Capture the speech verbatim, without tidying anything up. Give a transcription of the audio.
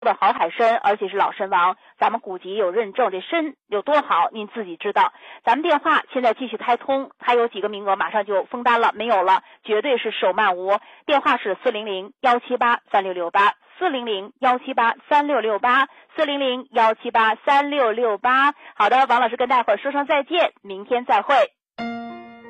的好海参，而且是老参王，咱们古籍有认证，这参有多好您自己知道。咱们电话现在继续开通，还有几个名额马上就封单了，没有了，绝对是手慢无。电话是四零零一七八三六六八，四零零一七八三六六八，四零零一七八三六六八。好的，王老师跟大伙儿说声再见，明天再会。